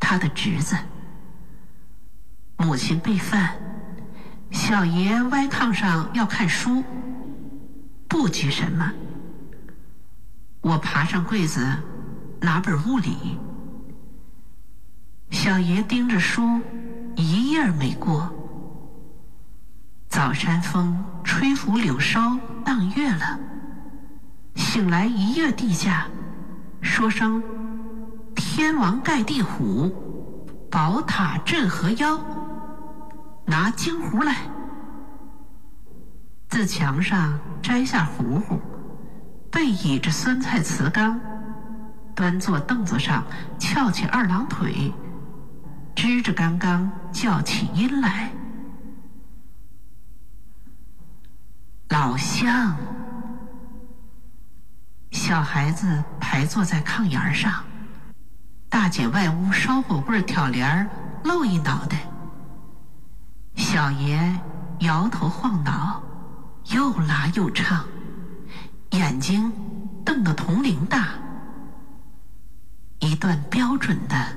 他的侄子。母亲备饭，小爷歪炕上要看书，不拘什么。我爬上柜子，拿本物理。小爷盯着书，一页没过。早山风吹拂柳梢，当月了。醒来一跃地下，说声天王盖地虎，宝塔镇河妖，拿京胡来。自墙上摘下糊糊，背倚着酸菜瓷缸，端坐凳子上，翘起二郎腿，支着缸缸叫起音来。老乡。小孩子排坐在炕沿上，大姐外屋烧火棍挑帘露一脑袋。小爷摇头晃脑，又拉又唱，眼睛瞪得铜铃大。一段标准的